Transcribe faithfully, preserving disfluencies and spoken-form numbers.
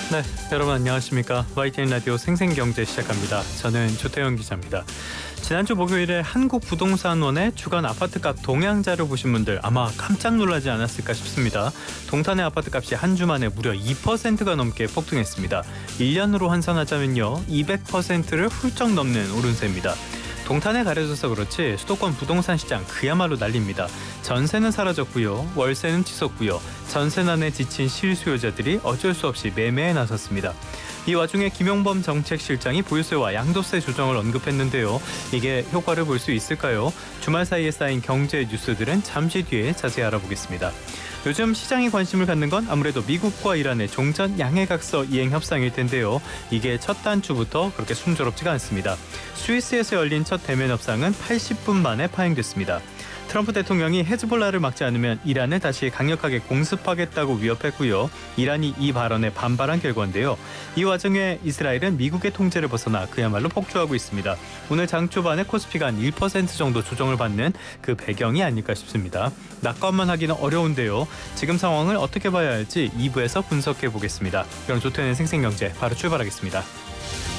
네, 여러분 안녕하십니까? 와이티엔 라디오 생생경제 시작합니다. 저는 조태영 기자입니다. 지난주 목요일에 한국부동산원의 주간 아파트값 동향자료 보신 분들 아마 깜짝 놀라지 않았을까 싶습니다. 동탄의 아파트값이 한 주 만에 무려 이 퍼센트가 넘게 폭등했습니다. 일 년으로 환산하자면요, 이백 퍼센트를 훌쩍 넘는 오름세입니다. 동탄에 가려져서 그렇지 수도권 부동산 시장 그야말로 난립니다. 전세는 사라졌고요. 월세는 치솟고요. 전세난에 지친 실수요자들이 어쩔 수 없이 매매에 나섰습니다. 이 와중에 김용범 정책실장이 보유세와 양도세 조정을 언급했는데요. 이게 효과를 볼 수 있을까요? 주말 사이에 쌓인 경제 뉴스들은 잠시 뒤에 자세히 알아보겠습니다. 요즘 시장이 관심을 갖는 건 아무래도 미국과 이란의 종전 양해각서 이행 협상일 텐데요. 이게 첫 단추부터 그렇게 순조롭지가 않습니다. 스위스에서 열린 첫 대면 협상은 팔십 분 만에 파행됐습니다. 트럼프 대통령이 헤즈볼라를 막지 않으면 이란을 다시 강력하게 공습하겠다고 위협했고요. 이란이 이 발언에 반발한 결과인데요. 이 와중에 이스라엘은 미국의 통제를 벗어나 그야말로 폭주하고 있습니다. 오늘 장 초반에 코스피가 한 일 퍼센트 정도 조정을 받는 그 배경이 아닐까 싶습니다. 낙관만 하기는 어려운데요. 지금 상황을 어떻게 봐야 할지 이 부에서 분석해 보겠습니다. 그럼 조태현의 생생경제 바로 출발하겠습니다.